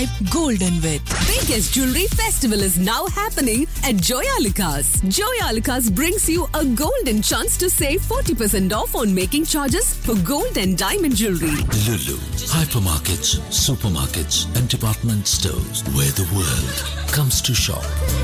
Golden with Biggest Jewelry Festival is now happening at Joyalukas. Joyalukas brings you a golden chance to save 40% off on making charges for gold and diamond jewelry. Lulu, hypermarkets, supermarkets, and department stores where the world comes to shop.